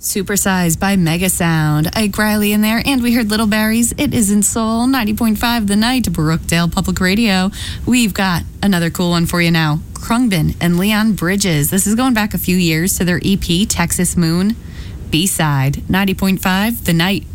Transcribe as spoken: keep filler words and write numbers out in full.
Supersized by Mega Sound. Ike Riley in there, and we heard Little Barry's It Isn't Soul, ninety point five The Night, Brookdale Public Radio. We've got another cool one for you now. Khruangbin and Leon Bridges. This is going back a few years to their E P, Texas Moon. B-side, ninety point five The Night.